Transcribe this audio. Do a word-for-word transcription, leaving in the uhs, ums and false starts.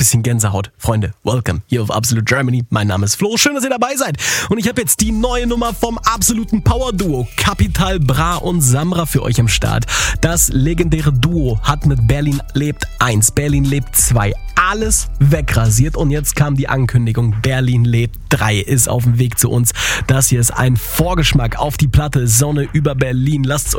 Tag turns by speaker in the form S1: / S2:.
S1: bisschen Gänsehaut. Freunde, welcome hier auf Absolute Germany. Mein Name ist Flo, schön, dass ihr dabei seid. Und ich habe jetzt die neue Nummer vom absoluten Power-Duo Capital Bra und Samra für euch am Start. Das legendäre Duo hat mit Berlin lebt eins, Berlin lebt zwei alles wegrasiert und jetzt kam die Ankündigung, Berlin lebt drei ist auf dem Weg zu uns. Das hier ist ein Vorgeschmack auf die Platte Sonne über Berlin. Lasst es euch